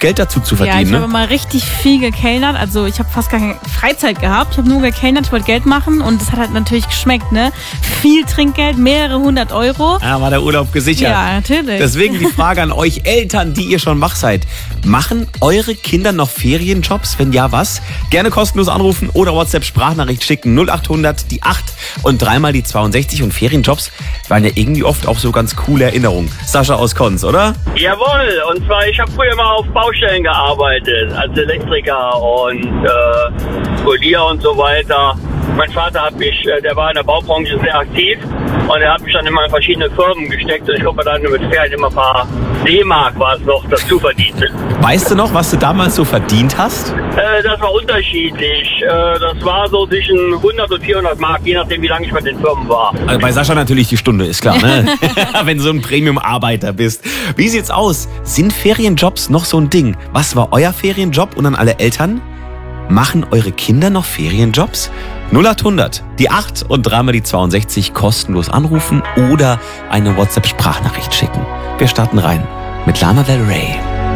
Geld dazu zu verdienen. Ja, ich habe mal richtig viel gekellnert. Also ich habe fast gar keine Freizeit gehabt. Ich habe nur gekellnert, ich wollte Geld machen und es hat halt natürlich geschmeckt, ne? Viel Trinkgeld, mehrere 100 Euro. Ja, war der Urlaub gesichert. Ja, natürlich. Deswegen die Frage an euch Eltern, die ihr schon wach seid. Machen eure Kinder noch Ferienjobs? Wenn ja, was? Gerne kostenlos anrufen oder WhatsApp-Sprachnachricht schicken. 0800 die 8 und dreimal die 62. Und Ferienjobs waren ja irgendwie oft auch so ganz coole Erinnerungen. Sascha aus Konz, oder? Jawohl, und zwar ich habe früher mal auf Baustellen gearbeitet, als Elektriker und Polier und so weiter. Mein Vater der war in der Baubranche sehr aktiv und er hat mich dann immer in verschiedene Firmen gesteckt und ich habe dann mit Ferien immer ein paar D-Mark war es noch dazu verdient. Weißt du noch, was du damals so verdient hast? Das war unterschiedlich. Das war so zwischen 100 und 400 Mark, je nachdem wie lange ich bei den Firmen war. Also bei Sascha natürlich die Stunde, ist klar, ne? Wenn du so ein Premium-Arbeiter bist. Wie sieht's aus? Sind Ferienjobs noch so ein Ding? Was war euer Ferienjob? Und an alle Eltern? Machen eure Kinder noch Ferienjobs? 0800 die 8 und dreimal die 62 kostenlos anrufen oder eine WhatsApp-Sprachnachricht schicken. Wir starten rein mit Lana Del Rey.